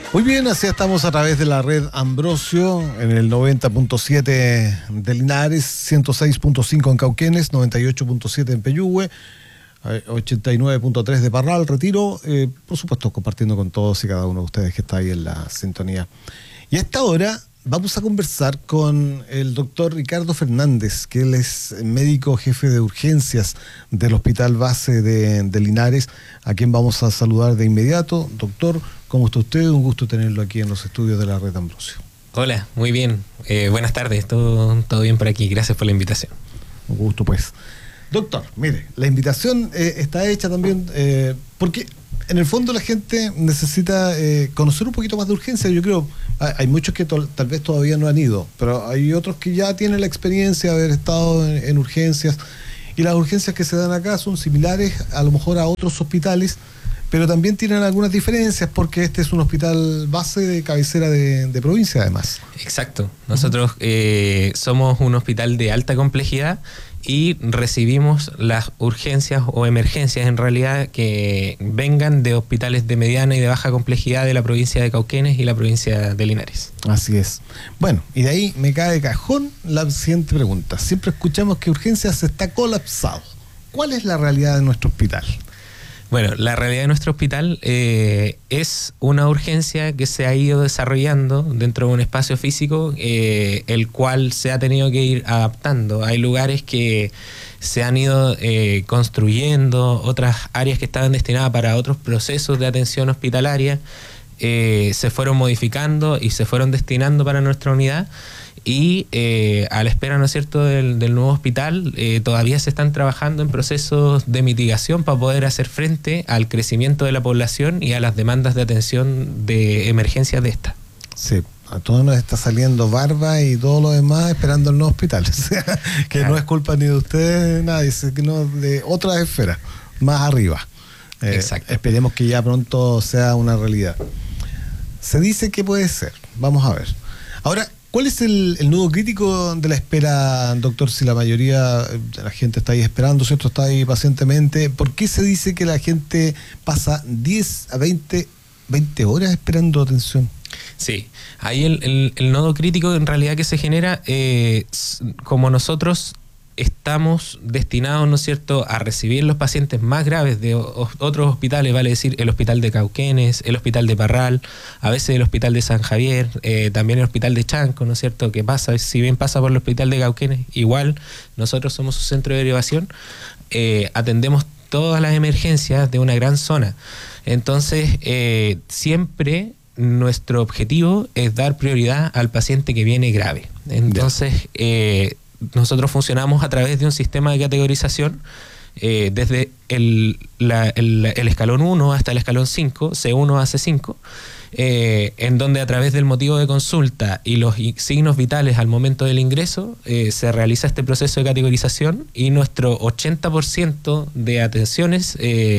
Muy bien, así estamos a través de la red Ambrosio en el 90.7 de Linares, 106.5 en Cauquenes, 98.7 en Peyúgue, 89.3 de Parral, Retiro, por supuesto compartiendo con todos y cada uno de ustedes que está ahí en la sintonía. Y a esta hora vamos a conversar con el doctor Ricardo Fernández, que él es médico jefe de urgencias del Hospital Base de Linares, a quien vamos a saludar de inmediato. Doctor, ¿cómo está usted? Un gusto tenerlo aquí en los estudios de la red Ambrosio. Hola, muy bien. Buenas tardes, todo bien por aquí. Gracias por la invitación. Un gusto, pues. Doctor, mire, la invitación está hecha también porque en el fondo la gente necesita conocer un poquito más de urgencia. Yo creo, hay muchos que tal vez todavía no han ido, pero hay otros que ya tienen la experiencia de haber estado en urgencias, y las urgencias que se dan acá son similares a lo mejor a otros hospitales, pero también tienen algunas diferencias porque este es un hospital base de cabecera de provincia además. Exacto. Nosotros somos un hospital de alta complejidad y recibimos las urgencias o emergencias en realidad que vengan de hospitales de mediana y de baja complejidad de la provincia de Cauquenes y la provincia de Linares. Así es. Bueno, y de ahí me cae de cajón la siguiente pregunta. Siempre escuchamos que urgencias está colapsado. ¿Cuál es la realidad de nuestro hospital? Bueno, la realidad de nuestro hospital es una urgencia que se ha ido desarrollando dentro de un espacio físico, el cual se ha tenido que ir adaptando. Hay lugares que se han ido construyendo, otras áreas que estaban destinadas para otros procesos de atención hospitalaria se fueron modificando y se fueron destinando para nuestra unidad. Y a la espera, ¿no es cierto?, del nuevo hospital, todavía se están trabajando en procesos de mitigación para poder hacer frente al crecimiento de la población y a las demandas de atención de emergencias de esta. Sí, a todos nos está saliendo barba y todo lo demás esperando el nuevo hospital. O sea, que claro, no es culpa ni de ustedes, nadie, sino de otras esferas, más arriba. Exacto. Esperemos que ya pronto sea una realidad. Se dice que puede ser, vamos a ver. Ahora, ¿cuál es el nudo crítico de la espera, doctor? Si la mayoría de la gente está ahí esperando, ¿cierto? Está ahí pacientemente. ¿Por qué se dice que la gente pasa 10 a 20 horas esperando atención? Sí, ahí el nodo crítico en realidad que se genera, como nosotros estamos destinados, ¿no es cierto?, a recibir los pacientes más graves de otros hospitales, vale decir, el hospital de Cauquenes, el hospital de Parral, a veces el hospital de San Javier, también el hospital de Chanco, ¿no es cierto?, que pasa, si bien pasa por el hospital de Cauquenes, igual nosotros somos su centro de derivación, atendemos todas las emergencias de una gran zona. Entonces, siempre nuestro objetivo es dar prioridad al paciente que viene grave. Entonces, nosotros funcionamos a través de un sistema de categorización desde el escalón 1 hasta el escalón 5, C1 a C5, en donde a través del motivo de consulta y los signos vitales al momento del ingreso se realiza este proceso de categorización, y nuestro 80% de atenciones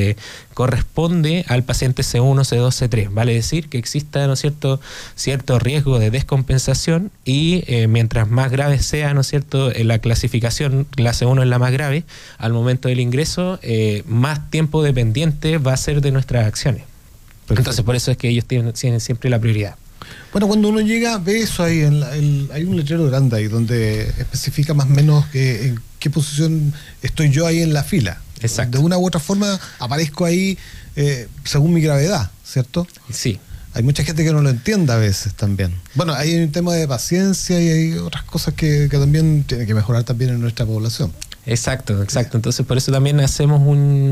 corresponde al paciente C1, C2, C3. Vale decir que exista, ¿no es cierto?, cierto riesgo de descompensación, y mientras más grave sea, ¿no es cierto?, en la clasificación, la C1 es la más grave, al momento del ingreso, más tiempo dependiente va a ser de nuestras acciones. Perfecto. Entonces, por eso es que ellos tienen siempre la prioridad. Bueno, cuando uno llega, ve eso ahí, hay un letrero grande ahí donde especifica más o menos en qué posición estoy yo ahí en la fila. Exacto. De una u otra forma aparezco ahí según mi gravedad, ¿cierto? Sí. Hay mucha gente que no lo entiende a veces también. Bueno, hay un tema de paciencia y hay otras cosas que también tienen que mejorar también en nuestra población. Exacto. Entonces, por eso también hacemos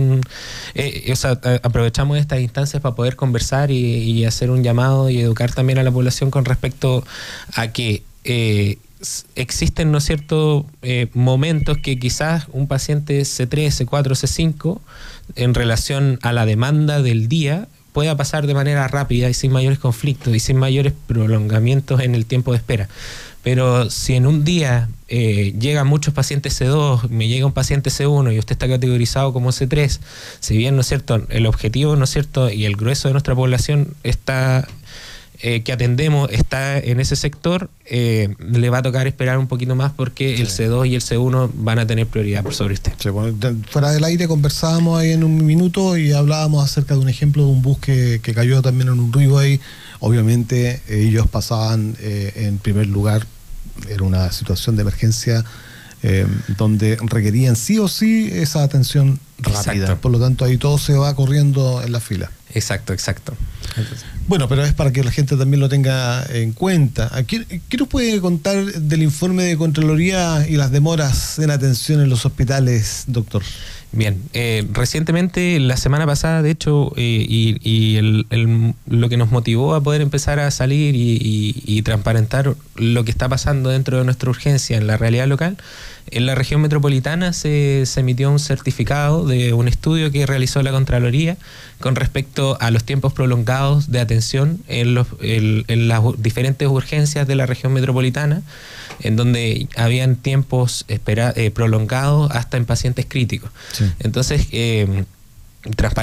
aprovechamos estas instancias para poder conversar y hacer un llamado y educar también a la población con respecto a que existen, ¿no es cierto?, momentos que quizás un paciente C3, C4, C5, en relación a la demanda del día, pueda pasar de manera rápida y sin mayores conflictos y sin mayores prolongamientos en el tiempo de espera. Pero si en un día llegan muchos pacientes C2, me llega un paciente C1 y usted está categorizado como C3, si bien, ¿no es cierto?, el objetivo, ¿no es cierto?, y el grueso de nuestra población está que atendemos está en ese sector, le va a tocar esperar un poquito más porque el C2 y el C1 van a tener prioridad por sobre usted. Sí, bueno, fuera del aire conversábamos ahí en un minuto y hablábamos acerca de un ejemplo de un bus que cayó también en un río ahí. Obviamente ellos pasaban en primer lugar, era una situación de emergencia donde requerían sí o sí esa atención rápida. Exacto. Por lo tanto ahí todo se va corriendo en la fila. Exacto. Entonces, Bueno, pero es para que la gente también lo tenga en cuenta. ¿Qué nos puede contar del informe de Contraloría y las demoras en atención en los hospitales, doctor? bien, recientemente, la semana pasada, de hecho, lo que nos motivó a poder empezar a salir y transparentar lo que está pasando dentro de nuestra urgencia en la realidad local, en la región metropolitana se emitió un certificado de un estudio que realizó la Contraloría con respecto a los tiempos prolongados de atención en las diferentes urgencias de la región metropolitana, en donde habían tiempos prolongados hasta en pacientes críticos. Sí. Entonces,